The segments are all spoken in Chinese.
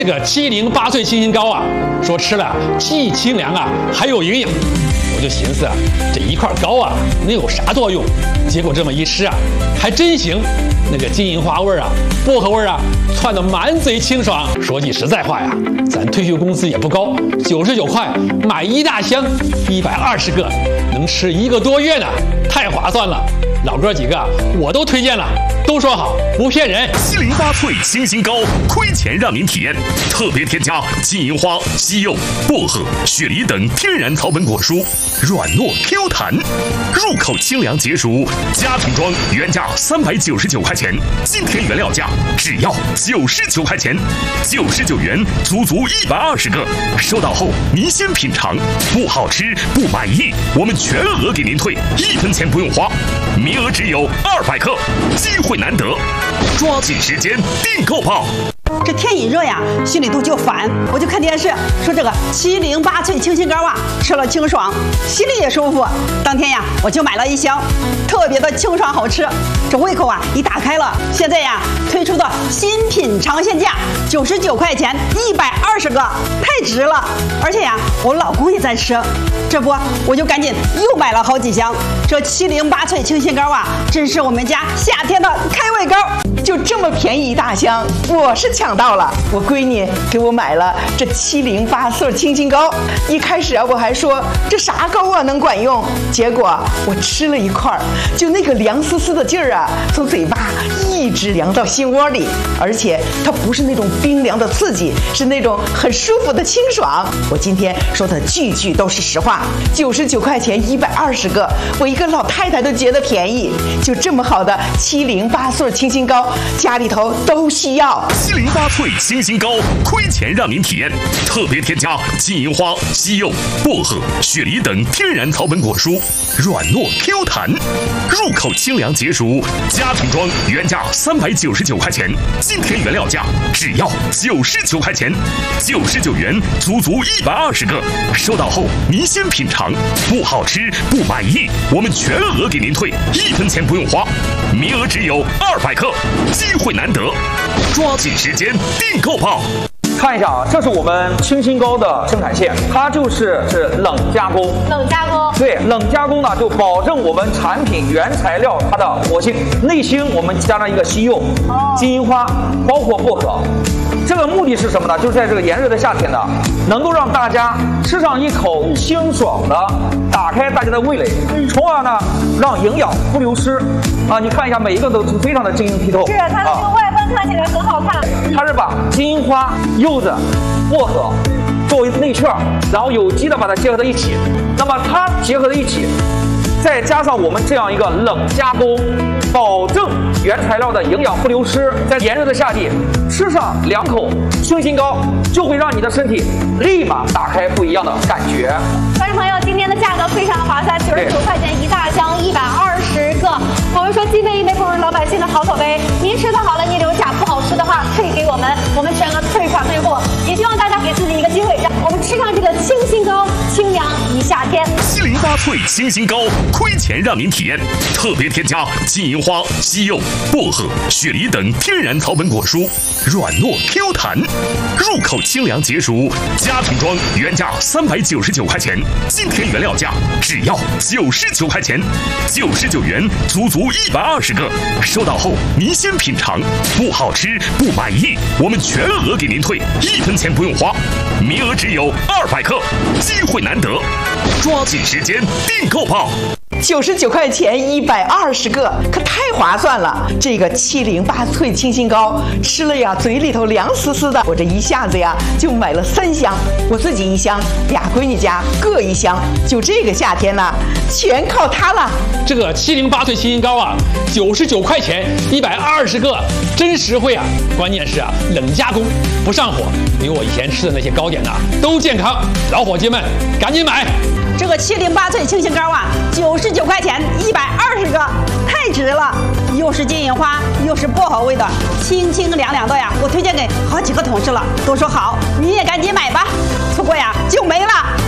这个708脆清心膏啊，说吃了既清凉啊，还有营养。我就寻思啊，这一块膏啊能有啥作用？结果这么一吃啊，还真行。那个金银花味啊，薄荷味啊，窜得满嘴清爽。说句实在话呀，咱退休工资也不高，99块买一大箱，120个，能吃1个多月呢，太划算了。老哥几个我都推荐了，都说好，不骗人。 708脆清心膏，亏钱让您体验。特别添加金银花、西柚、薄荷、雪梨等天然草本果蔬，软糯 Q 弹，入口清凉解暑。家庭装原价399块钱，今天原料价只要99块钱，99元足120个。收到后您先品尝，不好吃不满意，我们全额给您退，1分钱不用花。名额只有200克，机会难得，抓紧时间订购吧！ 这天一热呀，心里头就烦，我就看电视，说这个708脆清心膏啊，吃了清爽，心里也舒服。当天呀，我就买了1箱，特别的清爽好吃。这胃口啊一打开了，现在呀推出的新品尝鲜价99块钱120个，太值了。而且呀，我老公也在吃，这不我就赶紧又买了好几箱。这708脆清心膏啊，真是我们家夏天的开胃膏。 就这么便宜一大箱，我是抢到了。我闺女给我买了这708脆清心膏，一开始啊我还说这啥膏啊能管用，结果我吃了一块，就那个凉丝丝的劲儿啊，从嘴巴一直凉到心窝里，而且它不是那种冰凉的刺激，是那种很舒服的清爽。我今天说的句句都是实话，99块钱120个，我一个老太太都觉得便宜。就这么好的708脆清心膏，家里头都需要。 708脆清心膏，亏钱让您体验。特别添加金银花、西柚、薄荷、雪梨等天然草本果蔬，软糯 Q 弹，入口清凉解暑。家庭装原价399块钱，今天原料价只要99块钱，99元足120个。收到后您先品尝，不好吃不满意，我们全额给您退，1分钱不用花。名额只有200克，机会难得，抓紧时间订购吧！ 看一下啊，这是我们清心膏的生产线，它是冷加工。 冷加工。 对，冷加工呢就保证我们产品原材料它的活性。内芯我们加上一个西柚、金银花，包括薄荷。这个目的是什么呢？就是在这个炎热的夏天呢，能够让大家吃上一口清爽的，打开大家的味蕾，从而呢让营养不流失。啊，你看一下，每一个都是非常的晶莹剔透。 是，它的这个外观看起来很好看。 它是把金银花、柚子、薄荷作为内馅，然后有机的把它结合在一起。那么它结合在一起，再加上我们这样一个冷加工，保证原材料的营养不流失。在炎热的夏季，吃上2口清心膏，就会让你的身体立马打开不一样的感觉。 观众朋友，今天的价格非常划算，99块钱一大箱，120个。我们说既费一枚，不如老百姓的好口碑。您吃的好了，您留下；不好吃的话，退给我们，我们全额退款退货。也希望大家给自己一个机会，让我们吃上这个清心膏，清凉一夏天。 708脆清心膏，亏钱让您体验。特别添加金银花、西柚、薄荷、雪梨等天然草本果蔬，软糯 Q 弹，入口清凉解暑。家庭装原价399块钱，今天原料价只要99块钱，99元足120个。收到后您先品尝，不好吃不满意，我们全额给您退，1分钱不用花。名额只有200克，机会难得，抓紧时间订购吧 ！99块钱120个，可太划算了！这个708脆清心膏吃了呀，嘴里头凉丝丝的。我这一下子呀就买了3箱，我自己1箱，俩闺女家各1箱。就这个夏天呢，全靠它了。 这个708脆清心膏啊，99块钱120个，真实惠啊！关键是啊，冷加工，不上火，比我以前吃的那些糕点呐都健康。老伙计们，赶紧买！ 这个708脆清心膏啊，99块钱120个，太值了！又是金银花，又是薄荷味的，清清凉凉的呀！我推荐给好几个同事了，都说好，你也赶紧买吧，错过呀就没了。 708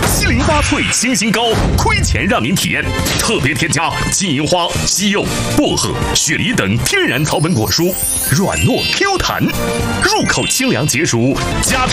花萃清新膏，亏钱让您体验。特别添加金银花、西柚、薄荷、雪梨等天然草本果蔬，软糯 Q 弹，入口清凉解暑，加